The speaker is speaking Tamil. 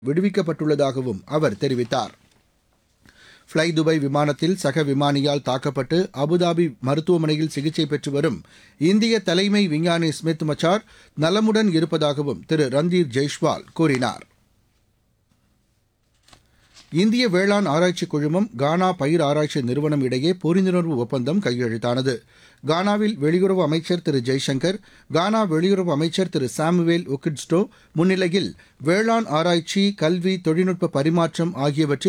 விடுவிக்கப்பட்டுள்ளதாகவும் அவர் தெரிவித்தார். ஃப்ளை துபாய் விமானத்தில் சக விமானியால் தாக்கப்பட்டு அபுதாபி மருத்துவமனையில் சிகிச்சை பெற்று வரும் இந்திய தலைமை விஞ்ஞானி ஸ்மித் மச்சார் நலமுடன் இருப்பதாகவும் திரு ரந்தீர் ஜெய்ஷ்வால் கூறினார். இந்திய வேளாண் ஆராய்ச்சி குழுமம் கானா பயிர் ஆராய்ச்சி நிறுவனம் இடையே புரிந்துணர்வு ஒப்பந்தம் கையெழுத்தானது. கானாவில் வெளியுறவு அமைச்சர் திரு ஜெய்சங்கர், கானா வெளியுறவு அமைச்சர் திரு சாமுவேல் ஒகிட்ஸ்டோ முன்னிலையில் வேளாண் ஆராய்ச்சி, கல்வி, தொழில்நுட்ப பரிமாற்றம் ஆகியவற்றில்